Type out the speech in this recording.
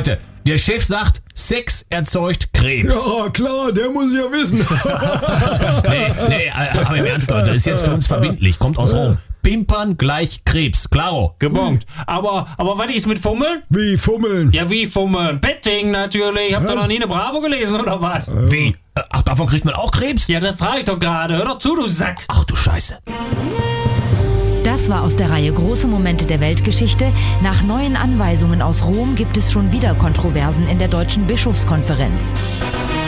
Leute, der Chef sagt, Sex erzeugt Krebs. Ja, klar, der muss ja wissen. Nee, aber im Ernst, Leute, ist jetzt für uns verbindlich, kommt aus Rom. Pimpern gleich Krebs, klaro. Gebongt. Aber was ist mit Fummeln? Wie fummeln? Ja, wie Fummeln? Petting natürlich. Habt ihr noch nie eine Bravo gelesen, oder was? Wie? Ach, davon kriegt man auch Krebs? Ja, das frage ich doch gerade. Hör doch zu, du Sack. Ach du Scheiße. Das war aus der Reihe Große Momente der Weltgeschichte. Nach neuen Anweisungen aus Rom gibt es schon wieder Kontroversen in der Deutschen Bischofskonferenz.